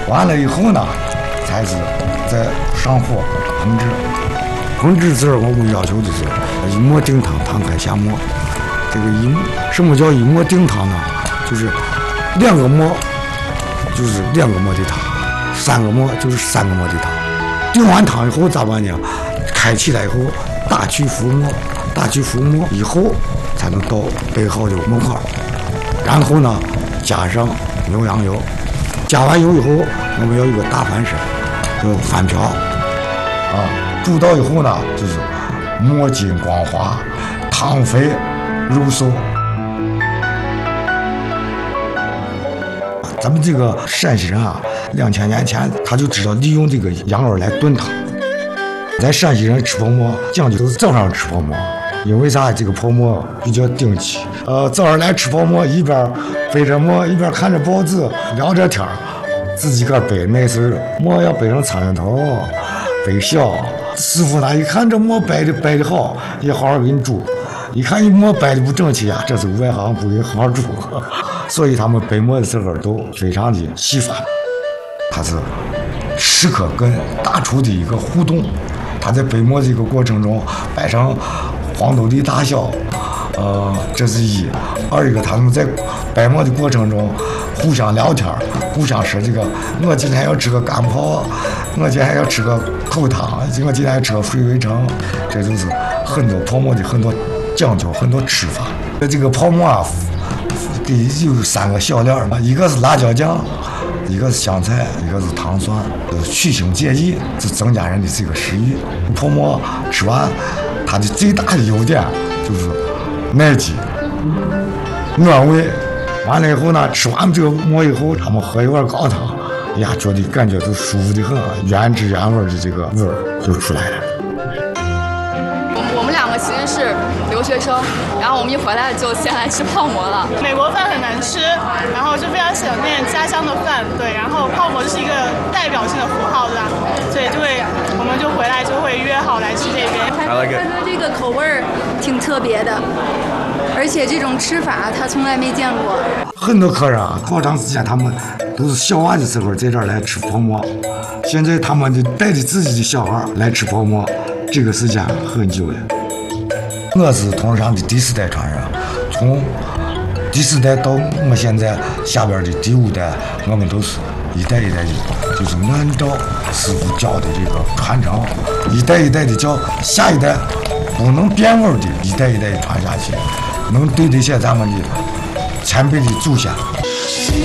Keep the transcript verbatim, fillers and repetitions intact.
完了以后呢，才是再上火烹制。烹制时候我们要求的是一馍定汤，汤开下馍。这个一什么叫一馍定汤呢？就是两个馍就是两个馍的汤，三个馍就是三个馍的汤。定完汤以后咋办呢？开起来以后大曲覆馍，大曲覆馍以后才能倒备好的馍块，然后呢加上牛羊油，加完油以后我们要有个大翻身，叫翻瓢啊。煮到以后呢，就是馍筋光滑，汤肥肉瘦。咱们这个陕西人啊，两千年前他就知道利用这个羊肉来炖汤。咱陕西人吃泡馍讲究都是早上吃泡馍，因为啥？这个泡馍比较定期。呃，早上来吃泡馍，一边背着馍，一边看着报纸，聊着天，自己个背。那时候馍要背成苍蝇头，背小。师傅呢一看这馍摆的摆的好，也好好给你煮。一看你馍摆的不整齐啊，这是外行不给好好煮。所以他们背馍的时候都非常的细烦。他是时刻跟大厨的一个互动。他在背馍这个过程中摆成黄豆的大小，呃，这是一；二一个他们在摆馍的过程中互相聊天，互相说这个我今天要吃个干泡，我今天要吃个口汤，我今天要吃个水围城，这就是很多泡馍的很多讲究，很多吃法。这个泡馍啊，第一就是三个小料，一个是辣椒酱。一个是香菜，一个是糖蒜，去腥解腻，是增加人的这个食欲。泡馍吃完，它的最大的优点就是耐饥、暖胃。完了以后呢，吃完这个馍以后，他们喝一碗高汤，哎呀，觉得感觉都舒服的很，原汁原味的这个味儿就出来了。 我们两个其实是留学生，然后我们一回来就先来吃泡馍了。 美国饭很难吃，然后就非常想念家乡的饭，对，然后泡馍就是一个代表性的符号，对吧？所以就会我们就回来就会约好来吃这边。 I like it. 它这个口味儿挺特别的，而且这种吃法他从来没见过。 很多客人啊，好长时间他们都是小娃的时候在这儿来吃泡馍，现在他们就带着自己的小孩来吃泡馍，这个时间很久了。我是通上的第四代传人，从第四代到我现在下边的第五代，我们都是一代一代的，就是按照师傅教的这个传承，一代一代的教下一代不能变味的，一代一代的传下去，能对得起咱们的前辈的祖先。